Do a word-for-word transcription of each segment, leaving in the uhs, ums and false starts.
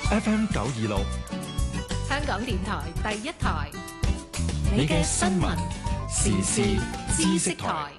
F M 九二六， 香港電台第一台， 你嘅新聞時事知識台。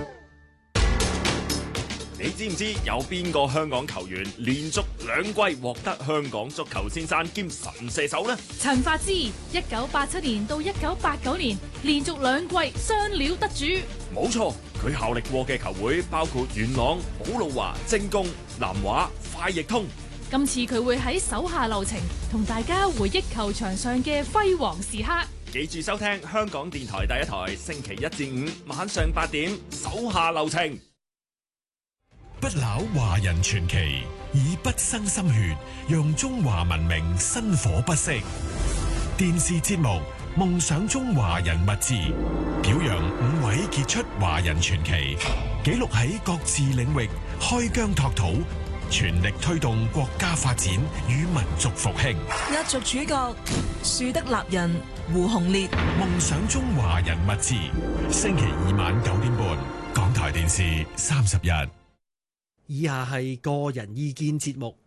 你知唔知有邊個香港球員連續兩季獲得香港足球先生兼神射手呢？ 陳發枝，一九八七年到一九八九年連續兩季雙料得主。 冇錯，佢效力過嘅球會包括元朗、寶路華、精工、南華、快易通。 今次佢會喺手下留情，同大家回憶球場上嘅輝煌時刻。 記住收聽香港電台第一台，星期一至五晚上八點，手下留情。 不朽華人傳奇，以不生心血，讓中華文明薪火不息。電視節目《夢想中華人物誌》，表揚五位傑出華人傳奇，記錄喺各自領域開疆拓土，全力推動國家發展與民族復興。 壓軸主角樹德立人胡鴻烈，《 夢想中華人物誌》，星期二晚九點半，港台電視三十日。 以下係個人意見節目，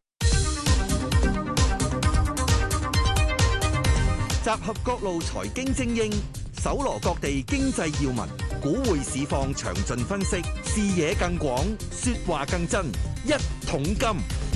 集合各路財經精英，搜羅各地經濟要聞，股匯市況詳盡分析，視野更廣，說話更真。一桶金。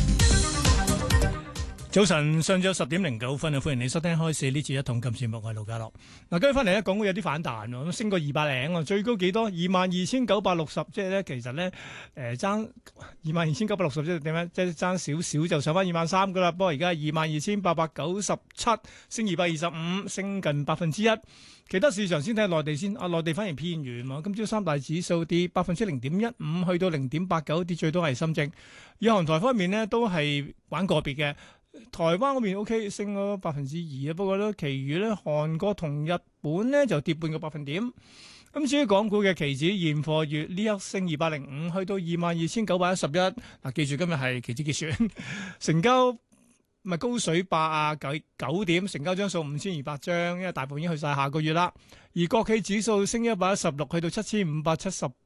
早晨，上晝十點零九分啊！歡迎你收聽開市呢次一桶金節目，我係盧家樂。嗱，跟住翻嚟咧，港股有啲反彈喎，咁升過二百零啊，最高幾多？二萬二千九百六十，即係咧，其實咧，誒爭二萬二千九百六十，即係點樣？即係爭少少就上翻二萬三噶啦。不過而家二萬二千八百九十七，升二百二十五，升近百分之一。其他市場先睇下內地先，啊，內地反而偏軟喎。今朝三大指數跌百分之零點一五，去到零點八九，跌最多係深證。以韓台方面呢，都係玩個別嘅。台灣嗰邊 O K 升咗百分之二啊，不過咧，其餘咧韓國同日本咧就跌半個百分點。咁至於港股嘅期指現貨月呢一升二百零五，去到二萬二千九百一十一。嗱，記住今日係期指結算，成交咪高水八啊九九點，成交張數五千二百張，因為大部分已經去晒下個月啦。而國企指數升一百一十六，去到七千五百七十